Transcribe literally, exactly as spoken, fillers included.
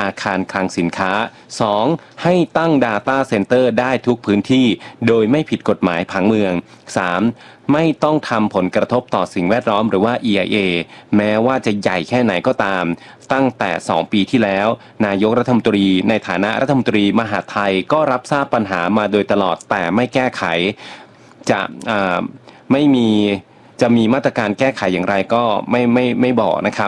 อาคารคลังสินค้า สอง ให้ตั้ง Data Center ได้ทุกพื้นที่โดยไม่ผิดกฎหมายผังเมือง สาม ไม่ต้องทำผลกระทบต่อสิ่งแวดล้อมหรือว่า อี ไอ เอ แม้ว่าจะใหญ่แค่ไหนก็ตามตั้งแต่สองปีที่แล้วนายกรัฐมนตรีในฐานะรัฐมนตรีมหาดไทยก็รับทราบปัญหามาโดยตลอดแต่ไม่แก้ไขจะไม่มีจะมีมาตรการแก้ไขอย่างไรก็ไม่ไม่ไม่บอกนะครับ